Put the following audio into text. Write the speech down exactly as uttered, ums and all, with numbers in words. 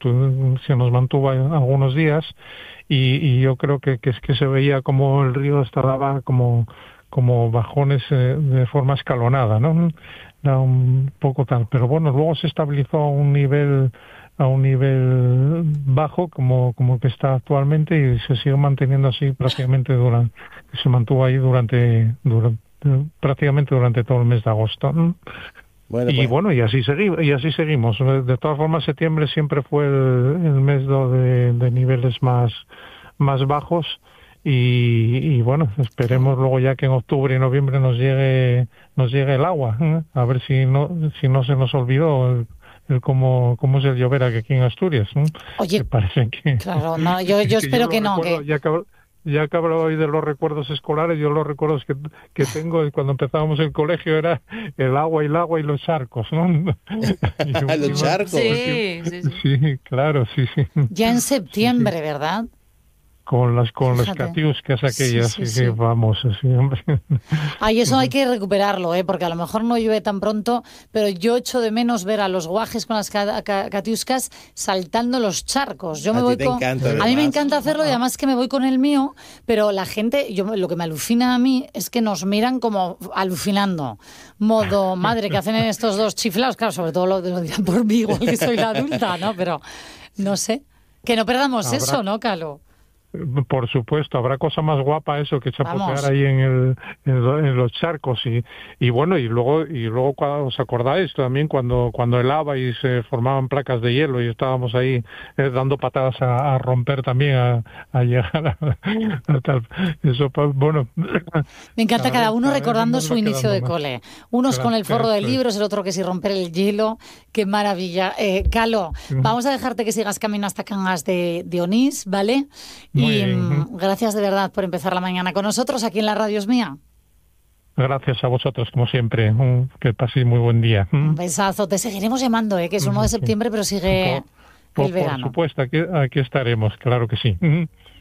estu- se nos mantuvo algunos días y, y yo creo que, que es que se veía como el río estaba como como bajones eh, de forma escalonada, ¿no? Era un poco tal, pero bueno, luego se estabilizó a un nivel a un nivel bajo como como que está actualmente y se sigue manteniendo así prácticamente durante se mantuvo ahí durante durante prácticamente durante todo el mes de agosto, ¿no? Bueno, Y pues bueno, y así seguimos, y así seguimos. De todas formas, septiembre siempre fue el, el mes de, de niveles más, más bajos. Y, y bueno, esperemos luego ya que en octubre y noviembre nos llegue, nos llegue el agua, ¿eh? A ver si no, si no se nos olvidó el, el cómo, cómo es el llover aquí en Asturias, ¿eh? Que Oye, parece que, claro, no, yo, yo que yo espero lo que no, recuerdo, que ya que ya que hablo hoy de los recuerdos escolares, yo los recuerdos que, que tengo de cuando empezábamos el colegio era el agua y el agua y los charcos, ¿no? Y los iba- charcos. sí, sí, sí. Sí, claro, sí, sí. Ya en Sí, sí. septiembre, ¿verdad? Con las con las Fíjate. catiuscas Sí, aquellas, sí, sí, sí. que famosas, sí, hombre. Ay, eso hay que recuperarlo, ¿eh? Porque a lo mejor no llueve tan pronto, pero yo echo de menos ver a los guajes con las ca- ca- catiuscas saltando los charcos. Yo me A ti voy te con... encanta, A mí me además. encanta hacerlo y además que me voy con el mío, pero la gente, yo lo que me alucina a mí es que nos miran como alucinando. Modo, madre, que hacen estos dos chiflados? Claro, sobre todo lo, lo dirán por mí, igual que soy la adulta, ¿no? Pero no sé. Que no perdamos Habrá- eso, ¿no, Calo? Por supuesto, habrá cosa más guapa eso que Vamos. chapotear ahí en el en, lo- en los charcos y, y bueno y luego y luego cuando os acordáis también cuando cuando helaba y se formaban placas de hielo y estábamos ahí eh, dando patadas a, a romper también a, a llegar a, a tal eso pa- bueno Me encanta cada vez- uno cada vez recordando nos su va inicio quedando de más. cole. Unos Claro, con el forro de eso es. libros, el otro que si romper el hielo. Qué maravilla. Eh, Calo, vamos a dejarte que sigas camino hasta Cangas de, de Onís, ¿vale? Muy y bien. mm, gracias de verdad por empezar la mañana con nosotros aquí en la Radio Es Mía. Gracias a vosotros como siempre. Mm, que paséis muy buen día. Mm. Un besazo. Te seguiremos llamando, ¿eh? Que es uno de Sí. septiembre, pero sigue Por, el por verano. supuesto, aquí, aquí estaremos, claro que sí. Mm.